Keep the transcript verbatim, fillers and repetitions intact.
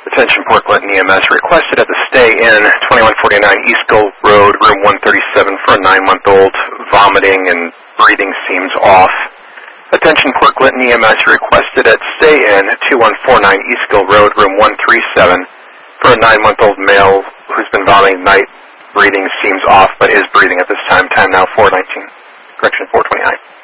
Attention Port Clinton E M S requested at the Stay Inn, twenty-one forty-nine East Gold Road, room one thirty-seven for a nine-month-old. Vomiting and breathing seems off. Attention Port Clinton E M S requested at Stay Inn, twenty-one forty-nine East Gold Road, room one thirty-seven for a nine-month-old male who's been vomiting at night. Breathing seems off, but is breathing at this time. Time now four nineteen. Correction, four twenty-nine.